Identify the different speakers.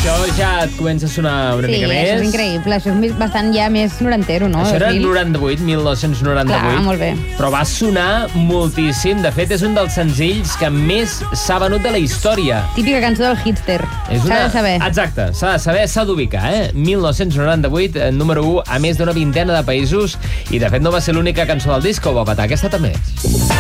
Speaker 1: Això ja et comença a sonar una mica més.
Speaker 2: Sí, això és increïble. Això és bastant ja més norantero, no?
Speaker 1: Això era 1998.
Speaker 2: Clar, molt bé.
Speaker 1: Però va sonar moltíssim. De fet, és un dels senzills que més s'ha venut de la història.
Speaker 2: Típica cançó del hipster. S'ha de saber.
Speaker 1: Exacte, s'ha de saber, s'ha d'ubicar, 1998, número 1 a més d'una vintena de països, i de fet no va ser l'única cançó del disc que ho va petar, aquesta també.